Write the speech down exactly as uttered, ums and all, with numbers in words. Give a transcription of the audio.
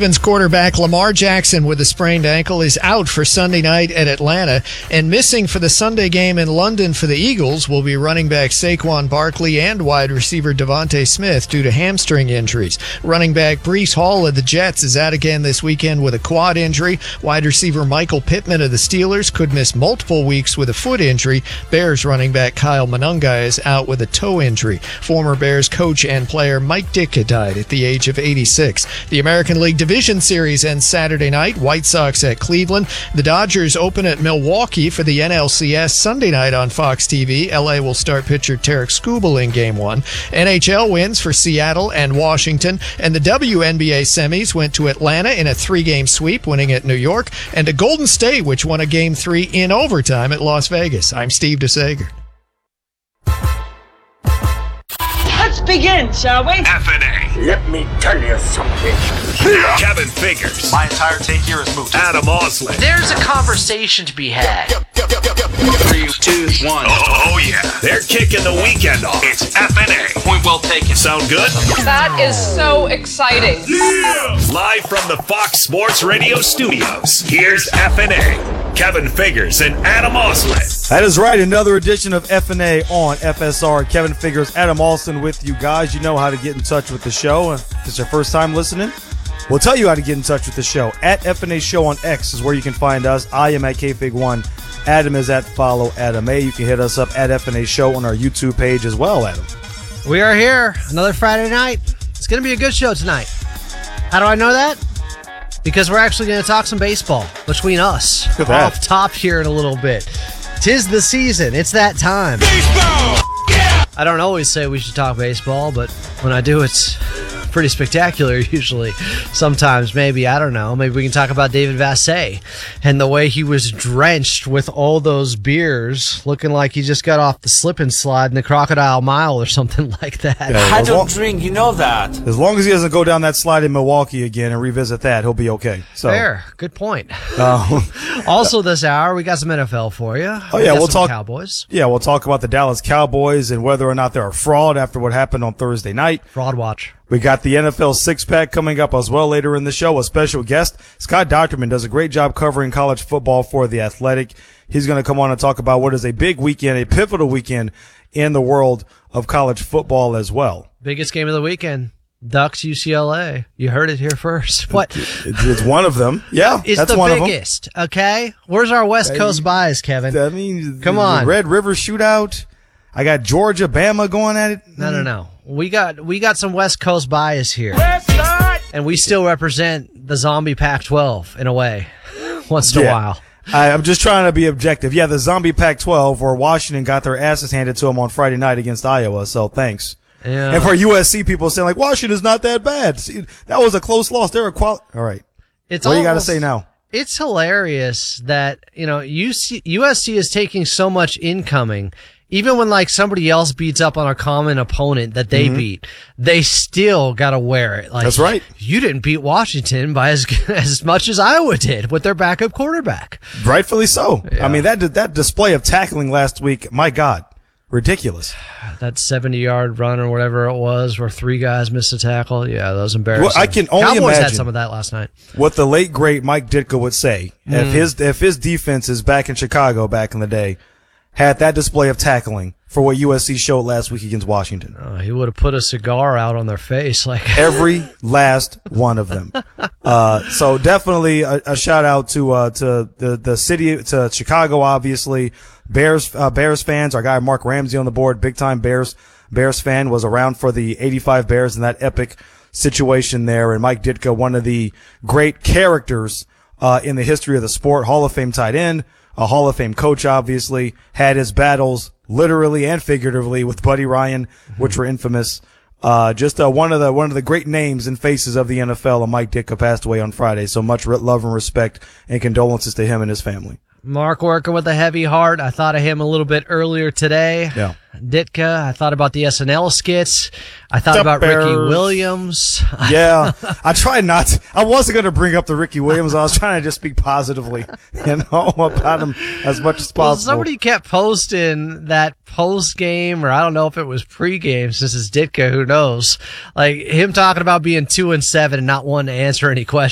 Ravens quarterback Lamar Jackson with a sprained ankle is out for Sunday night at Atlanta, and missing for the Sunday game in London for the Eagles will be running back Saquon Barkley and wide receiver Devontae Smith due to hamstring injuries. Running back Breece Hall of the Jets is out again this weekend with a quad injury. Wide receiver Michael Pittman of the Steelers could miss multiple weeks with a foot injury. Bears running back Kyle Monangai is out with a toe injury. Former Bears coach and player Mike Ditka died at the age of eighty-six. The American League Division Series ends Saturday night. White Sox at Cleveland. The Dodgers open at Milwaukee for the N L C S Sunday night on Fox T V. L A will start pitcher Tarek Skubal in Game one. N H L wins for Seattle and Washington. And the W N B A semis went to Atlanta in a three-game sweep, winning at New York. And to Golden State, which won a Game three in overtime at Las Vegas. I'm Steve DeSager. Let's begin, shall we? F N A. Let me tell you something. Kevin Figures. My entire take here is moot. Adam Osley. There's a conversation to be had. Three, two, one. Oh, oh yeah. They're kicking the weekend off. It's F N A. Point well taken. Sound good? That is so exciting. Yeah! Live from the Fox Sports Radio studios, here's F N A. Kevin Figures and Adam Osley. That is right. Another edition of F N A on F S R. Kevin Figures, Adam Alston with you guys. You know how to get in touch with the show. If it's your first time listening, we'll tell you how to get in touch with the show. At F N A Show on X is where you can find us. I am at K Fig one. Adam is at Follow Adam A. You can hit us up at F N A Show on our YouTube page as well, Adam. We are here. Another Friday night. It's going to be a good show tonight. How do I know that? Because we're actually going to talk some baseball between us. Look at that. Off top here in a little bit. Tis the season. It's that time. Baseball! Yeah! I don't always say we should talk baseball, but when I do, it's pretty spectacular usually. Sometimes, maybe, I don't know. Maybe we can talk about David Vassegh and the way he was drenched with all those beers, looking like he just got off the slip and slide in the Crocodile Mile or something like that. Yeah, I as don't long, drink, you know that. as long as he doesn't go down that slide in Milwaukee again and revisit that, he'll be okay. So, Fair. Good point. Uh, Also this hour, we got some N F L for you. Oh, We yeah, got we'll some talk- Cowboys. yeah, we'll talk about the Dallas Cowboys and whether or not they're a fraud after what happened on Thursday night. Fraud watch. We got the N F L six-pack coming up as well later in the show. A special guest, Scott Docterman, does a great job covering college football for The Athletic. He's going to come on and talk about what is a big weekend, a pivotal weekend in the world of college football as well. Biggest game of the weekend. Ducks U C L A. You heard it here first. What? It's, it's one of them. Yeah, It's that's the one biggest, okay? Where's our West Coast bias, Kevin? of them. I mean, Come the on. Red River Shootout. I got Georgia, Bama going at it. No, no, no. We got we got some West Coast bias here. And we still represent the zombie Pac twelve in a way, once in a Yeah. while. I, I'm just trying to be objective. Yeah, the zombie Pac twelve, where Washington got their asses handed to them on Friday night against Iowa, so thanks. Yeah. And for U S C people saying, like, Washington's not that bad. See, that was a close loss. They're a qual. All right. It's What do you got to almost- say now? It's hilarious that, you know, U C, U S C is taking so much incoming. Even when, like, somebody else beats up on a common opponent that they beat, they still got to wear it. Like, That's right. You didn't beat Washington by as as much as Iowa did with their backup quarterback. Rightfully so. Yeah. I mean, that that display of tackling last week, my God, ridiculous. That seventy-yard run or whatever it was where three guys missed a tackle. Yeah, that was embarrassing. Well, I can only Cowboys had imagine some of that last night. what the late great Mike Ditka would say if his if his defenses back in Chicago back in the day had that display of tackling for what U S C showed last week against Washington. Uh, he would have put a cigar out on their face. Like Every last one of them. Uh, so definitely a, a shout out to, uh, to the, the city, to Chicago, obviously. Bears, uh, Bears fans, our guy Mark Ramsey on the board, big time Bears, Bears fan, was around for the eighty-five Bears in that epic situation there. And Mike Ditka, one of the great characters, uh, in the history of the sport, Hall of Fame tight end, a Hall of Fame coach, obviously, had his battles literally and figuratively with Buddy Ryan, which were infamous. Uh, just uh, one of the one of the great names and faces of the N F L, and Mike Ditka passed away on Friday. So much re- love and respect and condolences to him and his family. Mark working with a heavy heart. I thought of him a little bit earlier today. Yeah. Ditka. I thought about the S N L skits. I thought The about Ricky Bears. Williams. Yeah, I tried not to, I wasn't going to bring up the Ricky Williams. I was trying to just speak positively, you know, about him as much as Well, possible. somebody kept posting that post game, or I don't know if it was pre game, since it's Ditka, who knows? Like him talking about being two and seven and not wanting to answer any questions.